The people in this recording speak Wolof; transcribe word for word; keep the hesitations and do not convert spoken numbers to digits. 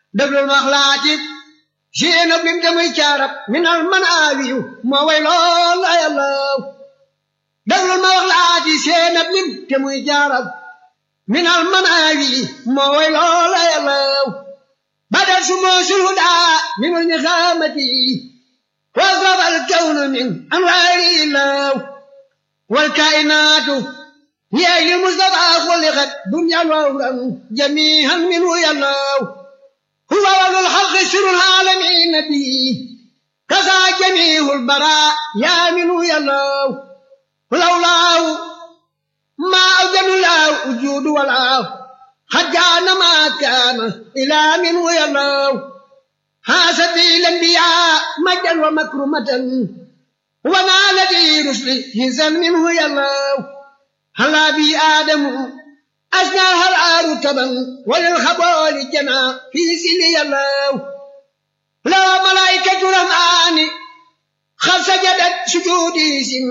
déglul ma wax laa ci seen ab lim jamuy caarab minal manaawiyu moo way lool ay allaw déglul ma wax laa ci seen ab lim jamuy caarab minal manaawi moo way lool ay allaw badal su moo sulhudaa minal nixaamati wasraf al kawnu min anwaari illaw wal kainaatu yeey li Mustafa xuliqat dunyan wa uxran jamiihan minhu yallaw huwa walul xalqi sirul aalamiin nabi kasaa jamiihul baraa yaa minhu yallaw lawlaaw maa awjadu laaw ujuudu walaaw xajjaana maa kaana ilaa minhu yallaw حاسبي الأنبياء مجدا ومكرمة ونالتي رسلي هزا منه يالله هلا بي آدم أسناها العارتبا وللخبال جنا في سلي يالله لا ملائكة رحماني خف سجدت سجودي سن